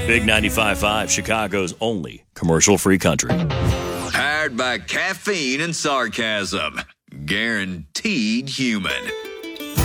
Big 95.5, Chicago's only commercial-free country. Powered by caffeine and sarcasm. Guaranteed human.